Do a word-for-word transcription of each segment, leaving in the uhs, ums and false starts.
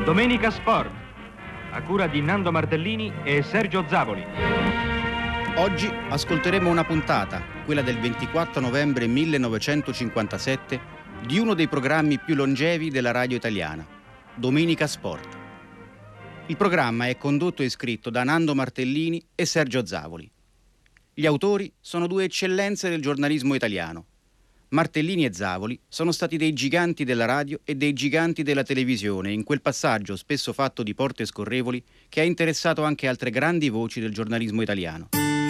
Domenica Sport, a cura di Nando Martellini e Sergio Zavoli. Oggi ascolteremo una puntata, quella del ventiquattro novembre millenovecentocinquantasette, di uno dei programmi più longevi della radio italiana, Domenica Sport. Il programma è condotto e scritto da Nando Martellini e Sergio Zavoli. Gli autori sono due eccellenze del giornalismo italiano. Martellini e Zavoli sono stati dei giganti della radio e dei giganti della televisione in quel passaggio spesso fatto di porte scorrevoli che ha interessato anche altre grandi voci del giornalismo italiano.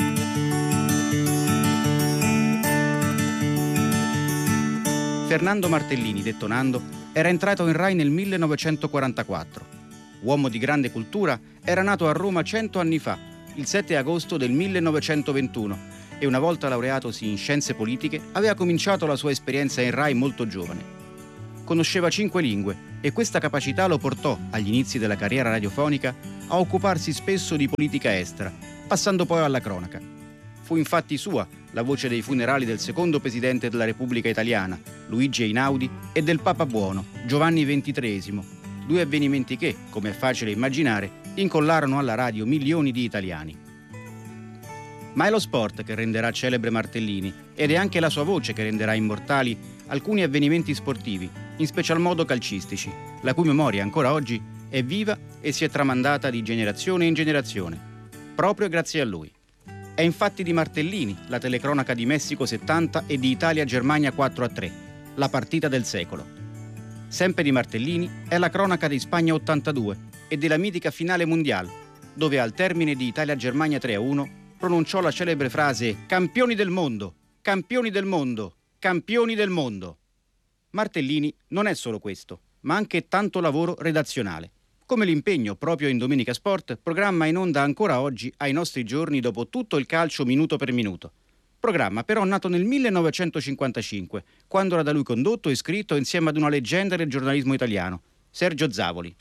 Fernando Martellini, detto Nando, era entrato in Rai nel millenovecentoquarantaquattro. Uomo di grande cultura, era nato a Roma cento anni fa, il sette agosto del millenovecentoventuno, e una volta laureatosi in scienze politiche aveva cominciato la sua esperienza in Rai molto giovane. Conosceva cinque lingue e questa capacità lo portò, agli inizi della carriera radiofonica, a occuparsi spesso di politica estera, passando poi alla cronaca. Fu infatti sua la voce dei funerali del secondo presidente della Repubblica Italiana, Luigi Einaudi, e del Papa Buono, Giovanni ventitreesimo, due avvenimenti che, come è facile immaginare, incollarono alla radio milioni di italiani. Ma è lo sport che renderà celebre Martellini ed è anche la sua voce che renderà immortali alcuni avvenimenti sportivi, in special modo calcistici, la cui memoria ancora oggi è viva e si è tramandata di generazione in generazione, proprio grazie a lui. È infatti di Martellini la telecronaca di Messico settanta e di Italia-Germania quattro a tre, la partita del secolo. Sempre di Martellini è la cronaca di Spagna ottantadue e della mitica finale mondiale, dove al termine di Italia-Germania tre a uno pronunciò la celebre frase «Campioni del mondo, campioni del mondo, campioni del mondo». Martellini non è solo questo, ma anche tanto lavoro redazionale, come l'impegno proprio in Domenica Sport, programma in onda ancora oggi ai nostri giorni dopo tutto il calcio minuto per minuto. Programma però nato nel millenovecentocinquantacinque, quando era da lui condotto e scritto insieme ad una leggenda del giornalismo italiano, Sergio Zavoli.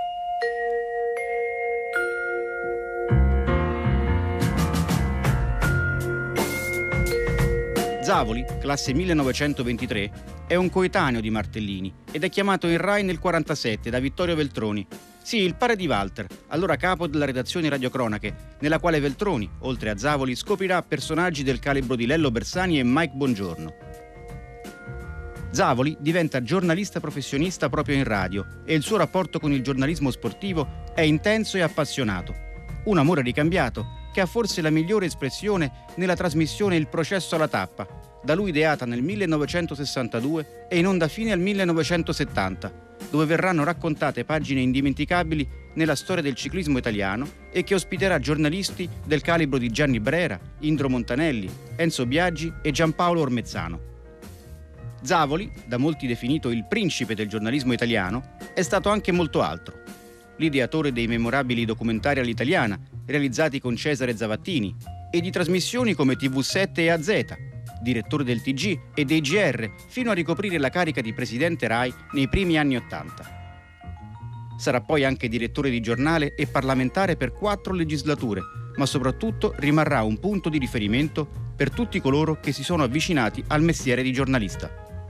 Zavoli, classe millenovecentoventitré, è un coetaneo di Martellini ed è chiamato in Rai nel quarantasette da Vittorio Veltroni. Sì, il padre di Walter, allora capo della redazione radiocronache, nella quale Veltroni, oltre a Zavoli, scoprirà personaggi del calibro di Lello Bersani e Mike Bongiorno. Zavoli diventa giornalista professionista proprio in radio e il suo rapporto con il giornalismo sportivo è intenso e appassionato. Un amore ricambiato che ha forse la migliore espressione nella trasmissione Il processo alla tappa, da lui ideata nel millenovecentosessantadue e in onda fine al millenovecentosettanta, dove verranno raccontate pagine indimenticabili nella storia del ciclismo italiano e che ospiterà giornalisti del calibro di Gianni Brera, Indro Montanelli, Enzo Biaggi e Giampaolo Ormezzano. Zavoli, da molti definito il principe del giornalismo italiano, è stato anche molto altro. L'ideatore dei memorabili documentari all'italiana, realizzati con Cesare Zavattini, e di trasmissioni come T V sette e A Z, direttore del T G e dei G R, fino a ricoprire la carica di presidente Rai nei primi anni Ottanta. Sarà poi anche direttore di giornale e parlamentare per quattro legislature, ma soprattutto rimarrà un punto di riferimento per tutti coloro che si sono avvicinati al mestiere di giornalista.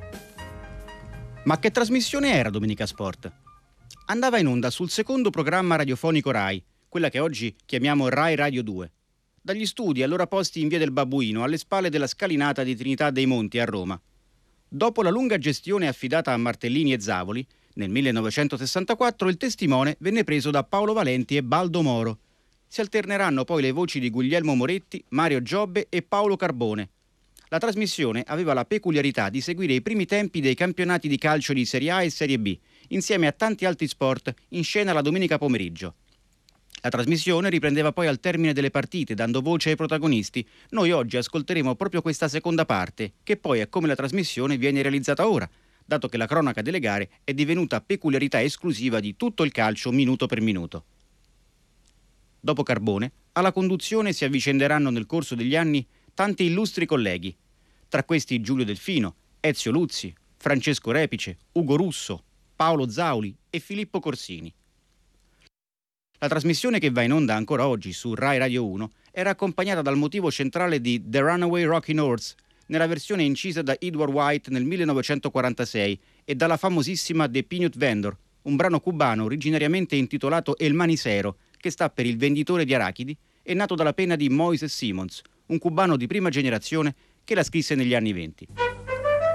Ma che trasmissione era Domenica Sport? Andava in onda sul secondo programma radiofonico Rai, quella che oggi chiamiamo Rai Radio due, dagli studi allora posti in via del Babbuino, alle spalle della scalinata di Trinità dei Monti a Roma. Dopo la lunga gestione affidata a Martellini e Zavoli, nel millenovecentosessantaquattro il testimone venne preso da Paolo Valenti e Baldo Moro. Si alterneranno poi le voci di Guglielmo Moretti, Mario Giobbe e Paolo Carbone. La trasmissione aveva la peculiarità di seguire i primi tempi dei campionati di calcio di Serie A e Serie B, insieme a tanti altri sport in scena la domenica pomeriggio. La trasmissione riprendeva poi al termine delle partite, dando voce ai protagonisti. Noi oggi ascolteremo proprio questa seconda parte, che poi è come la trasmissione viene realizzata ora, dato che la cronaca delle gare è divenuta peculiarità esclusiva di tutto il calcio minuto per minuto. Dopo Carbone, alla conduzione si avvicenderanno nel corso degli anni tanti illustri colleghi, tra questi Giulio Delfino, Ezio Luzzi, Francesco Repice, Ugo Russo, Paolo Zauli e Filippo Corsini. La trasmissione che va in onda ancora oggi su Rai Radio uno era accompagnata dal motivo centrale di The Runaway Rocking Horse, nella versione incisa da Edward White nel millenovecentoquarantasei, e dalla famosissima The Peanut Vendor, un brano cubano originariamente intitolato El Manicero, che sta per il venditore di arachidi, è nato dalla penna di Moises Simons, un cubano di prima generazione che la scrisse negli anni venti.